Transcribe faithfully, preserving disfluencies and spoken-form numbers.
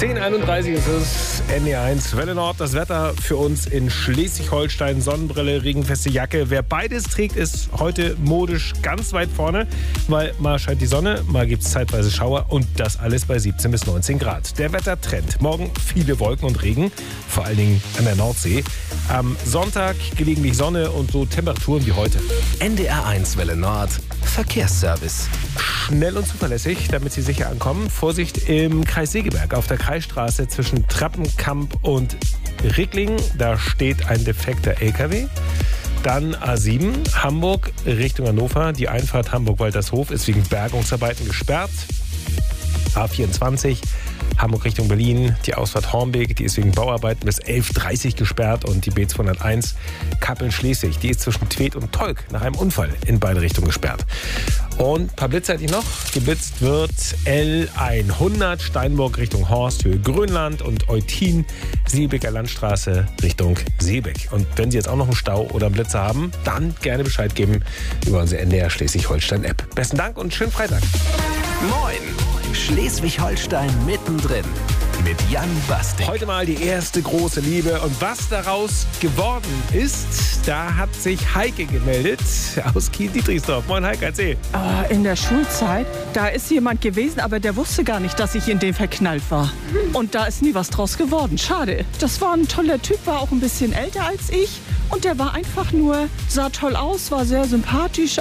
zehn Uhr einunddreißig ist es, N D R eins, Welle Nord. Das Wetter für uns in Schleswig-Holstein, Sonnenbrille, regenfeste Jacke. Wer beides trägt, ist heute modisch ganz weit vorne, weil mal scheint die Sonne, mal gibt es zeitweise Schauer und das alles bei siebzehn bis neunzehn Grad. Der Wettertrend. Morgen viele Wolken und Regen, vor allen Dingen an der Nordsee. Am Sonntag gelegentlich Sonne und so Temperaturen wie heute. N D R eins Welle Nord, Verkehrsservice. Schnell und zuverlässig, damit Sie sicher ankommen. Vorsicht im Kreis Segeberg auf der Kreisstraße zwischen Trappenkamp und Ricklingen. Da steht ein defekter L K W. Dann A sieben, Hamburg Richtung Hannover. Die Einfahrt Hamburg-Waltershof ist wegen Bergungsarbeiten gesperrt. A vierundzwanzig, Hamburg Richtung Berlin. Die Ausfahrt Hornbeek, die ist wegen Bauarbeiten bis elf Uhr dreißig gesperrt. Und die B zweihunderteins Kappeln-Schleswig, die ist zwischen Tweed und Tolk nach einem Unfall in beide Richtungen gesperrt. Und ein paar Blitze hätte ich noch. Geblitzt wird L hundert Steinburg Richtung Horst, Höhe Grönland und Eutin, Siebecker Landstraße Richtung Seebeck. Und wenn Sie jetzt auch noch einen Stau oder einen Blitzer haben, dann gerne Bescheid geben über unsere N D R Schleswig-Holstein-App. Besten Dank und schönen Freitag. Moin! Schleswig-Holstein mittendrin mit Jan Bastik. Heute mal die erste große Liebe. Und was daraus geworden ist, da hat sich Heike gemeldet aus Kiel-Dietrichsdorf. Moin Heike, erzähl. Äh, in der Schulzeit, da ist jemand gewesen, aber der wusste gar nicht, dass ich in den verknallt war. Und da ist nie was draus geworden. Schade. Das war ein toller Typ, war auch ein bisschen älter als ich. Und der war einfach nur, sah toll aus, war sehr sympathisch,